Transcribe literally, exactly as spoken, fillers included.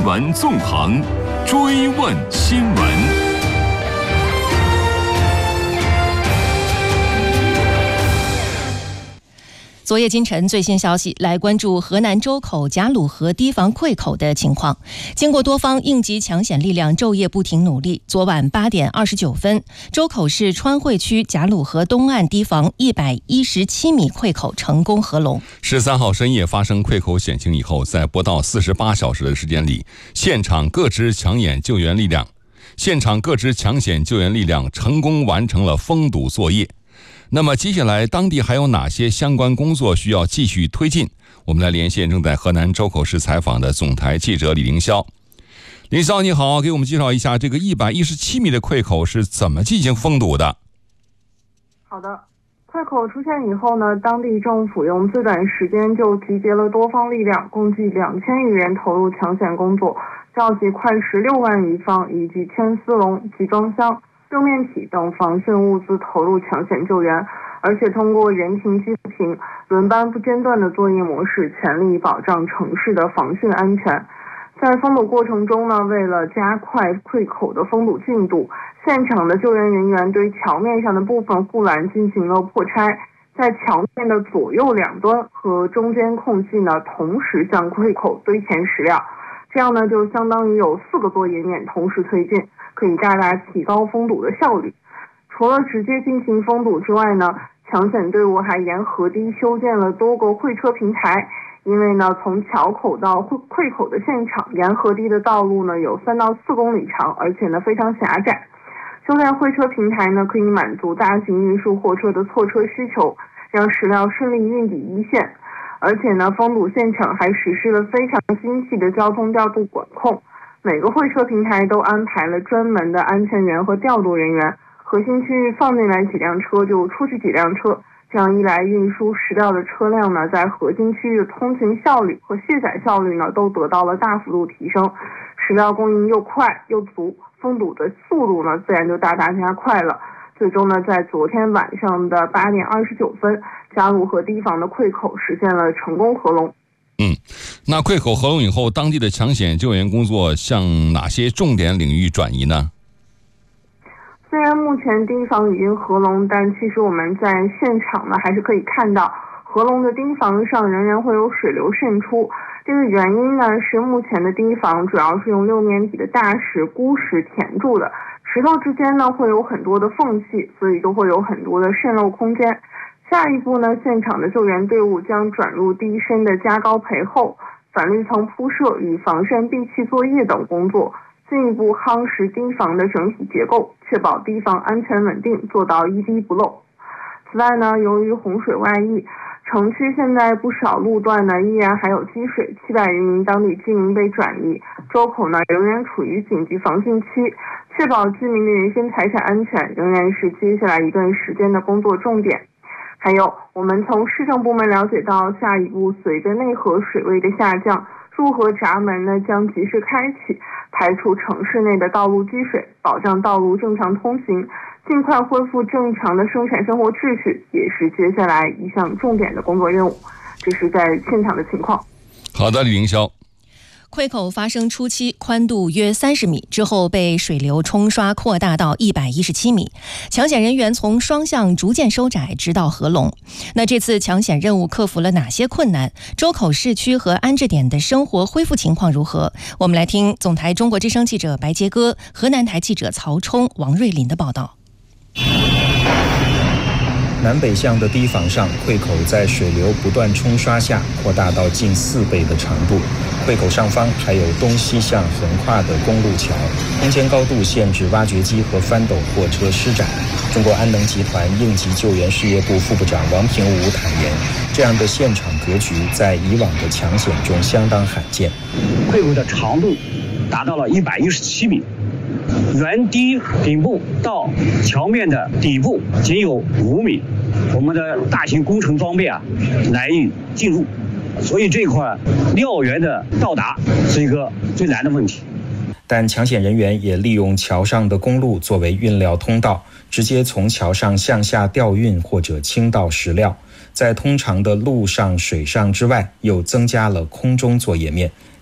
闻纵横，追问新闻。 昨夜今晨最新消息，来关注河南周口贾鲁河堤防溃口的情况。经过多方应急抢险力量昼夜不停努力，昨晚八点二十九分，周口市川汇区贾鲁河东岸堤防一百一十七米溃口成功合龙。 十三号深夜发生溃口险情以后，在不到四十八小时的时间里，现场各支抢险救援力量，现场各支抢险救援力量成功完成了封堵作业。那么接下来当地还有哪些相关工作需要继续推进？我们来连线正在河南周口市采访的总台记者李凌霄。凌霄你好，给我们介绍一下这个一百一十七米的溃口是怎么进行封堵的？ 好的，溃口出现以后呢，当地政府用最短时间就集结了多方力量，共计两千余人投入抢险工作，召集快十六万余方以及铅丝笼、集装箱、六面体等防汛物资投入抢险救援，而且通过人停机不停、轮班不间断的作业模式，全力保障城市的防汛安全。在封堵过程中呢，为了加快溃口的封堵进度，现场的救援人员对桥面上的部分护栏进行了破拆，在桥面的左右两端和中间空隙呢，同时向溃口堆填石料，这样呢就相当于有四个作业面同时推进，可以大大提高封堵的效率。除了直接进行封堵之外呢，抢险队伍还沿河堤修建了多个会车平台。因为呢，从桥口到溃口的现场，沿河堤的道路呢有三到四公里长，而且呢非常狭窄。修建会车平台呢，可以满足大型运输货车的错车需求，让石料顺利运抵一线。而且呢，封堵现场还实施了非常精细的交通调度管控，每个会车平台都安排了专门的安全员和调度人员，核心区域放进来几辆车就出去几辆车，这样一来，运输石料的车辆呢，在核心区域的通行效率和卸载效率呢，都得到了大幅度提升，石料供应又快又足，封堵的速度呢，自然就大大加快了。最终呢，在昨天晚上的八点二十九分，贾鲁河堤防的溃口实现了成功合龙。 嗯，那溃口合龙以后，当地的抢险救援工作向哪些重点领域转移呢？ 虽然目前堤防已经合龙，但其实我们在现场呢还是可以看到，合龙的堤防上仍然会有水流渗出。这个原因呢是目前的堤防主要是用六面体的大石、孤石填住的，石头之间呢会有很多的缝隙，所以就会有很多的渗漏空间。下一步呢，现场的救援队伍将转入堤身的加高培厚、反绿层铺设与防渗闭气作业等工作，进一步夯实堤防的整体结构，确保堤防安全稳定，做到一滴不漏。此外呢，由于洪水外溢，城区现在不少路段呢依然还有积水，七百余名当地居民被转移，周口呢仍然处于紧急防汛期，确保居民的人身财产安全仍然是接下来一段时间的工作重点。还有，我们从市政部门了解到，下一步随着内河水位的下降，入河闸门呢将及时开启，排除城市内的道路积水，保障道路正常通行，尽快恢复正常的生产生活秩序，也是接下来一项重点的工作任务。这是在现场的情况。 好的，李凌霄。 溃口发生初期宽度约三十米，之后被水流冲刷扩大到一百一十七米，抢险人员从双向逐渐收窄，直到合龙。那这次抢险任务克服了哪些困难？周口市区和安置点的生活恢复情况如何？我们来听总台中国之声记者白杰哥、河南台记者曹冲、王瑞林的报道。 南北向的堤防上，溃口在水流不断冲刷下扩大到近四倍的长度。溃口上方还有东西向横跨的公路桥，空间高度限制挖掘机和翻斗货车施展。中国安能集团应急救援事业部副部长王平武坦言，这样的现场格局在以往的抢险中相当罕见。 溃口的长度达到了一百一十七米，原堤顶部到桥面的底部仅有五米，我们的大型工程装备啊难以进入，所以这块料源的到达是一个最难的问题。 但抢险人员也利用桥上的公路作为运料通道，直接从桥上向下调运或者倾倒石料，在通常的陆上、水上之外，又增加了空中作业面，